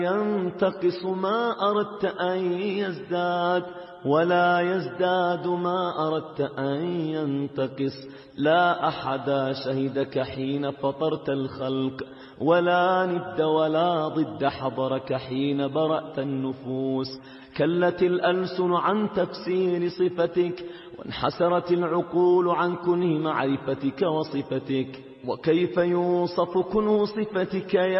ينتقص ما أردت أن يزداد، ولا يزداد ما أردت أن ينتقص. لا أحد شهدك حين فطرت الخلق، ولا ند ولا ضد حضرك حين برأت النفوس. كلت الألسن عن تفسير صفتك، وانحسرت العقول عن كنه معرفتك وصفتك. وكيف يوصف كنه صفتك